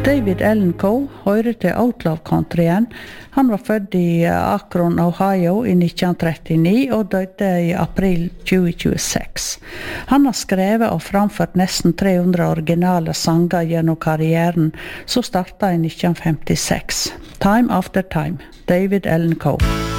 David Allan Coe hører til Outlaw Countryen. Han var født i Akron, Ohio i 1939 og døde i april 2026. Han har skrevet og framført nesten 300 originale sanger gjennom karrieren, som startet i 1956. Time After Time, David Allan Coe.